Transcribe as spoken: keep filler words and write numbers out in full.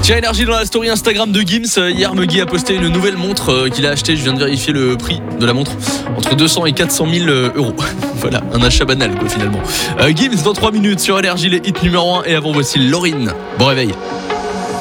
Tiens, énergie dans la story Instagram de Gims. Hier, Muggy a posté une nouvelle montre qu'il a achetée. Je viens de vérifier le prix de la montre. Entre deux cents et quatre cent mille euros. Voilà, un achat banal quoi finalement. Euh, Gims dans trois minutes sur Énergie, les hits numéro un. Et avant, voici Laurine. Bon réveil.